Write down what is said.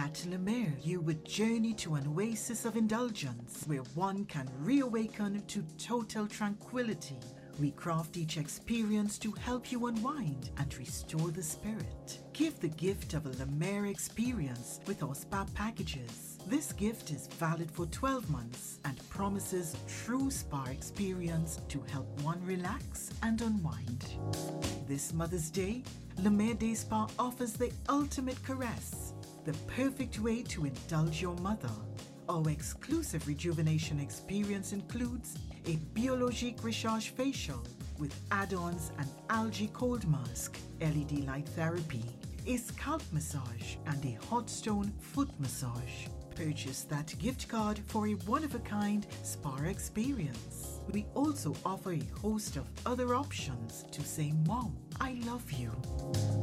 At Le Mer, you would journey to an oasis of indulgence where one can reawaken to total tranquility. We craft each experience to help you unwind and restore the spirit. Give the gift of a Le Mer experience with our spa packages. This gift is valid for 12 months and promises true spa experience to help one relax and unwind. This Mother's Day, Le Mer Day Spa offers the ultimate caress, the perfect way to indulge your mother. Our exclusive rejuvenation experience includes a Biologique Recharge facial with add-ons and algae cold mask, LED light therapy, a scalp massage, and a hot stone foot massage. Purchase that gift card for a one-of-a-kind spa experience. We also offer a host of other options to say, "Mom, I love you."